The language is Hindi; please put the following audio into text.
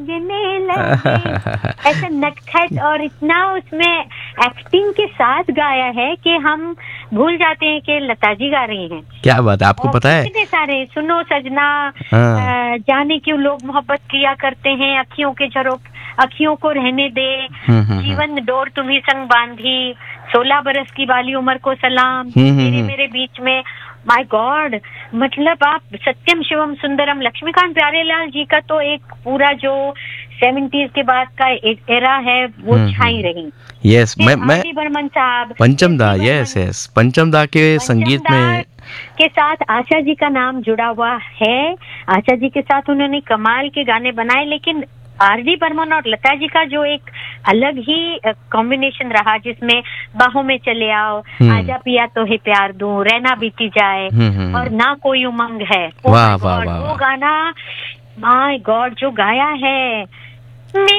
लगने लगे, ऐसा नटखट और इतना उसमें एक्टिंग के साथ गाया है कि हम भूल जाते हैं कि लता जी गा रही हैं। क्या बात है, आपको पता है? कितने सारे, सुनो सजना, जाने क्यों लोग मोहब्बत किया करते हैं, अखियों के झरोख अखियों को रहने दे, जीवन डोर तुम्ही संग बांधी, 16 बरस की वाली उम्र को सलाम, मेरे बीच में। माय गॉड, मतलब आप सत्यम शिवम सुंदरम, लक्ष्मीकांत प्यारेलाल जी का तो एक पूरा जो 70s के बाद का एक एरा है वो छाई रही। यस, मैं बर्मन साहब, पंचमदा, यस पंचमदा के संगीत में के साथ आशा जी का नाम जुड़ा हुआ है। आशा जी के साथ उन्होंने कमाल के गाने बनाए, लेकिन आर.डी. बर्मन और लता जी का जो एक अलग ही कॉम्बिनेशन रहा, जिसमें बाहों में चले आओ, आजा पिया तो है प्यार दूं, रहना बीती जाए, और ना कोई उमंग है। वाह वाह वाह, वो गाना माय गॉड जो गाया है,